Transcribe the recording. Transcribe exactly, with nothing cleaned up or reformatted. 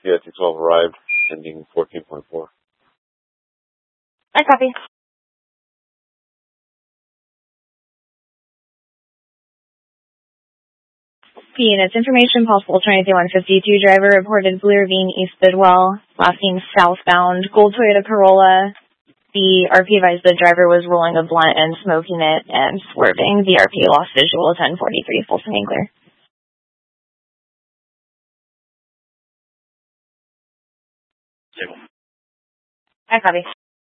C I T twelve arrived, ending fourteen point four. I copy. P units, information, possible twenty-three one fifty-two driver reported Blue Ravine, East Bidwell, last seen southbound, gold Toyota Corolla. The R P advised the driver was rolling a blunt and smoking it and swerving. The R P lost visual ten forty-three, full swing and clear. Stable. I copy.